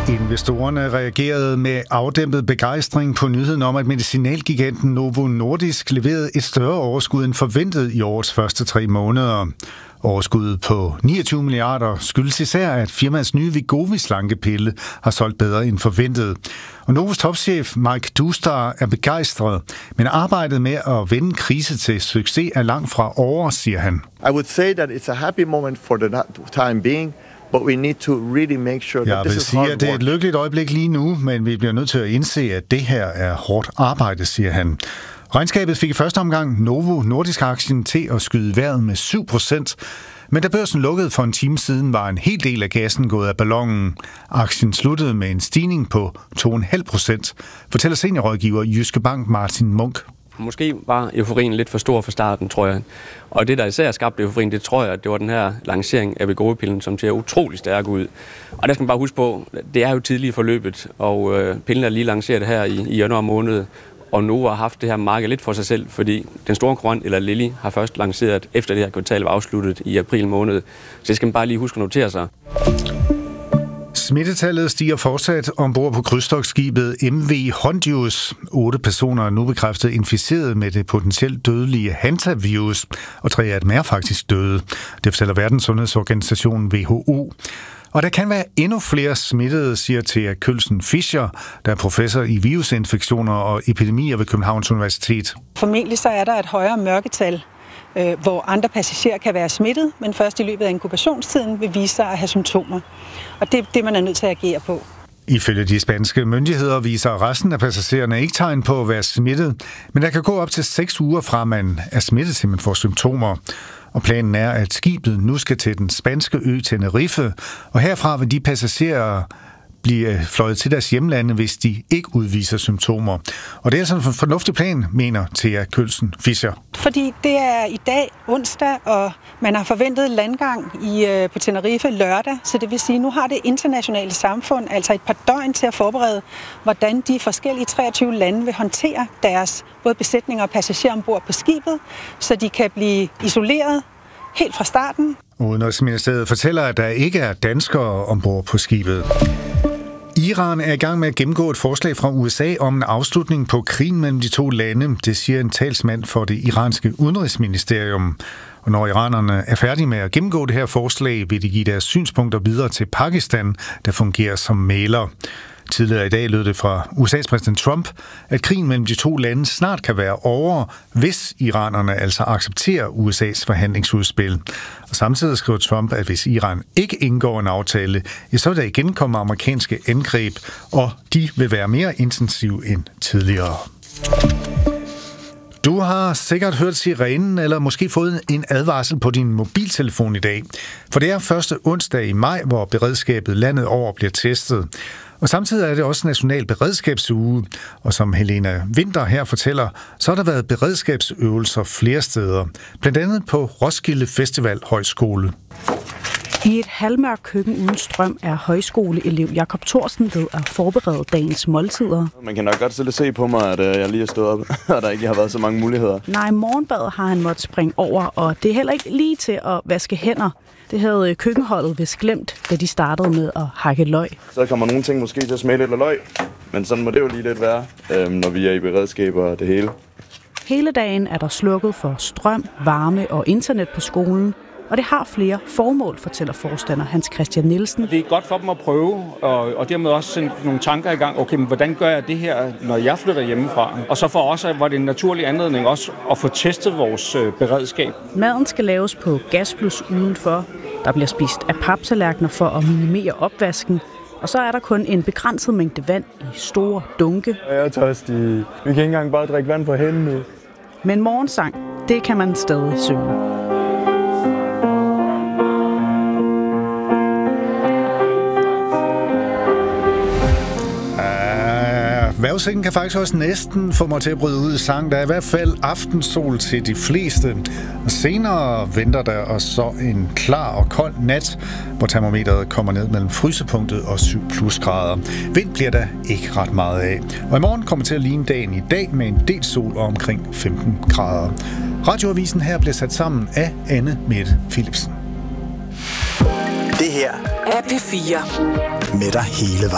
Investorerne reagerede med afdæmpet begejstring på nyheden om, at medicinalgiganten Novo Nordisk leverede et større overskud end forventet i årets første 3 måneder. Overskuddet på 29 milliarder skyldes især, at firmaets nye Wegovy-slankepille har solgt bedre end forventet. Og Novos topchef Mike Doustar er begejstret, men arbejdet med at vende krise til succes er langt fra over, siger han. I would say that it's a happy moment for the time being. But we need to really make sure that this is hard work. Det er et lykkeligt øjeblik lige nu, men vi bliver nødt til at indse, at det her er hårdt arbejde, siger han. Regnskabet fik i første omgang Novo Nordisk-aktien til at skyde vejret med 7%, men da børsen lukkede for en time siden, var en hel del af gassen gået af ballonen. Aktien sluttede med en stigning på 2,5%, fortæller seniorrådgiver Jyske Bank Martin Munk. Måske var euforien lidt for stor fra starten, tror jeg. Og det, der især skabte euforien, det tror jeg, det var den her lancering af Wegovy-pillen, som ser utrolig stærk ud. Og der skal man bare huske på, det er jo tidligt i forløbet, og pillen er lige lanceret her i januar måned. Og Novo har haft det her marked lidt for sig selv, fordi den store konkurrent, eller Lilly, har først lanceret efter det her kvartal var afsluttet i april måned. Så det skal man bare lige huske at notere sig. Smittetallet stiger fortsat ombord på krydstogtskibet MV Hondius. 8 personer er nu bekræftet inficeret med det potentielt dødelige hantavirus, og 3 af dem er faktisk døde. Det fortæller Verdenssundhedsorganisationen WHO. Og der kan være endnu flere smittede, siger Thea Kølsen Fischer, der er professor i virusinfektioner og epidemier ved Københavns Universitet. Formentlig så er der et højere mørketal, hvor andre passagerer kan være smittet, men først i løbet af inkubationstiden vil vise sig at have symptomer. Og det er det, man er nødt til at agere på. Ifølge de spanske myndigheder viser resten af passagererne ikke tegn på at være smittet, men der kan gå op til 6 uger fra, man er smittet, til man får symptomer. Og planen er, at skibet nu skal til den spanske ø Tenerife, og herfra vil de passagerer blive fløjet til deres hjemlande, hvis de ikke udviser symptomer. Og det er altså en fornuftig plan, mener Thea Kølsen Fischer. Fordi det er i dag onsdag, og man har forventet landgang på Tenerife lørdag, så det vil sige, at nu har det internationale samfund altså et par døgn til at forberede, hvordan de forskellige 23 lande vil håndtere deres både besætninger og passagerer ombord på skibet, så de kan blive isoleret helt fra starten. Udenrigsministeriet fortæller, at der ikke er danskere ombord på skibet. Iran er i gang med at gennemgå et forslag fra USA om en afslutning på krigen mellem de 2 lande. Det siger en talsmand for det iranske udenrigsministerium. Og når iranerne er færdige med at gennemgå det her forslag, vil de give deres synspunkter videre til Pakistan, der fungerer som mægler. Tidligere i dag lød det fra USA's præsident Trump, at krigen mellem de 2 lande snart kan være over, hvis iranerne altså accepterer USA's forhandlingsudspil. Og samtidig skriver Trump, at hvis Iran ikke indgår en aftale, så vil der igen komme amerikanske angreb, og de vil være mere intensive end tidligere. Du har sikkert hørt sirenen, eller måske fået en advarsel på din mobiltelefon i dag. For det er første onsdag i maj, hvor beredskabet landet over bliver testet. Og samtidig er det også National Beredskabsuge, og som Helena Winther her fortæller, så har der været beredskabsøvelser flere steder, blandt andet på Roskilde Festival Højskole. I et halvmørkt køkken uden strøm er højskoleelev Jakob Thorsen ved at forberede dagens måltider. Man kan nok godt se på mig, at jeg lige er stået op, og der ikke har været så mange muligheder. Nej, morgenbadet har han måttet springe over, og det er heller ikke lige til at vaske hænder. Det havde køkkenholdet vist glemt, da de startede med at hakke løg. Så kommer nogle ting måske til at smage lidt af løg, men sådan må det jo lige lidt være, når vi er i beredskab og det hele. Hele dagen er der slukket for strøm, varme og internet på skolen. Og det har flere formål, fortæller forstander Hans Christian Nielsen. Det er godt for dem at prøve, og dermed også sende nogle tanker i gang. Okay, men hvordan gør jeg det her, når jeg flytter hjemmefra? Og så for os var det en naturlig anledning også at få testet vores beredskab. Maden skal laves på gasplus udenfor. Der bliver spist af paptallerkener for at minimere opvasken. Og så er der kun en begrænset mængde vand i store dunke. Jeg er tørstig. Vi kan ikke engang bare drikke vand fra hænden nu. Men morgensang, det kan man stadig synge. Vejrudsigten kan faktisk også næsten få mig til at bryde ud i sang. Der er i hvert fald aftensol til de fleste. Og senere venter der og så en klar og kold nat, hvor termometeret kommer ned mellem frysepunktet og 7+ grader. Vind bliver der ikke ret meget af. Og i morgen kommer til at ligne dagen i dag med en del sol og omkring 15 grader. Radioavisen her bliver sat sammen af Anne Mette Philipsen. Det her er P4 med dig hele vejen.